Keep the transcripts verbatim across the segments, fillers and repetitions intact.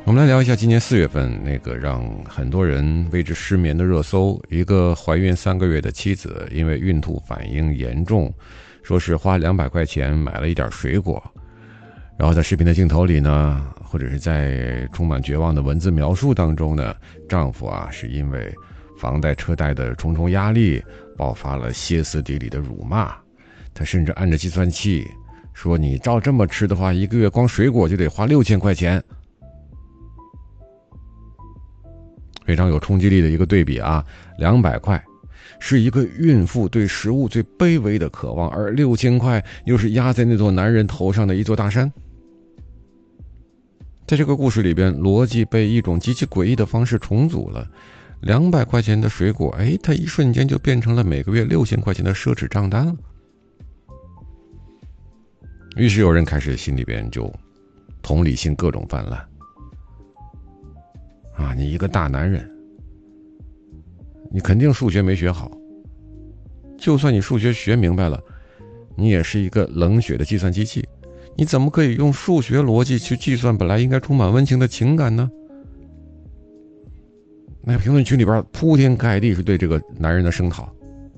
我们来聊一下今年四月份那个让很多人为之失眠的热搜。一个怀孕三个月的妻子因为孕吐反应严重，说是花两百块钱买了一点水果，然后在视频的镜头里呢，或者是在充满绝望的文字描述当中呢，丈夫啊是因为房贷车贷的重重压力爆发了歇斯底里的辱骂。他甚至按着计算器说，你照这么吃的话，一个月光水果就得花六千块钱。非常有冲击力的一个对比啊，两百块是一个孕妇对食物最卑微的渴望，而六千块又是压在那座男人头上的一座大山。在这个故事里边，逻辑被一种极其诡异的方式重组了。两百块钱的水果，哎，它一瞬间就变成了每个月六千块钱的奢侈账单了。于是有人开始心里边就同理心各种泛滥。啊，你一个大男人，你肯定数学没学好，就算你数学学明白了，你也是一个冷血的计算机器，你怎么可以用数学逻辑去计算本来应该充满温情的情感呢？那评论区里边铺天盖地是对这个男人的声讨。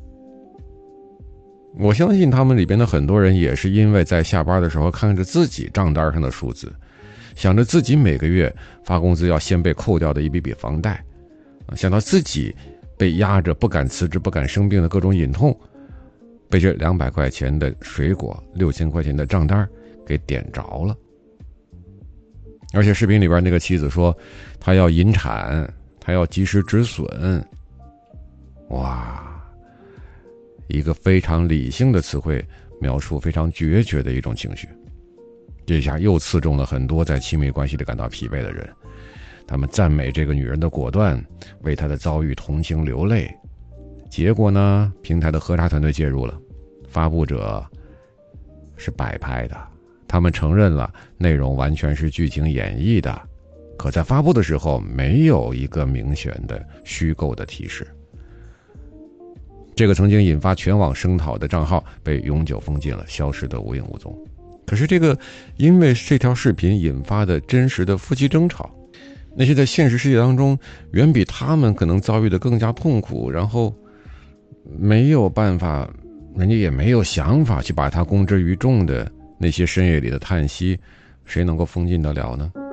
我相信他们里边的很多人也是因为在下班的时候看着自己账单上的数字，想着自己每个月发工资要先被扣掉的一笔笔房贷，想到自己被压着不敢辞职不敢生病的各种隐痛，被这两百块钱的水果六千块钱的账单给点着了。而且视频里边那个妻子说她要引产，她要及时止损。哇，一个非常理性的词汇描述非常决绝的一种情绪。这下又刺中了很多在亲密关系里感到疲惫的人，他们赞美这个女人的果断，为她的遭遇同情流泪。结果呢，平台的核查团队介入了，发布者是摆拍的，他们承认了内容完全是剧情演绎的，可在发布的时候没有一个明显的虚构的提示。这个曾经引发全网声讨的账号被永久封禁了，消失得无影无踪。可是这个因为这条视频引发的真实的夫妻争吵，那些在现实世界当中远比他们可能遭遇的更加痛苦，然后没有办法，人家也没有想法去把它公之于众的那些深夜里的叹息，谁能够封禁得了呢？